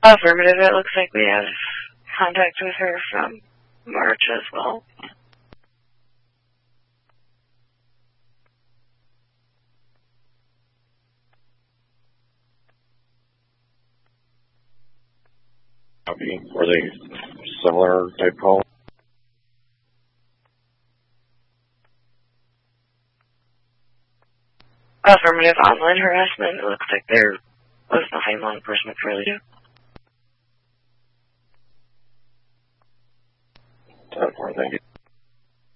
Affirmative. It looks like we have contact with her from March as well. Copy. Were they similar type calls? Affirmative. Online harassment. It looks like there was nothing law enforcement can really do. 10-4, thank you.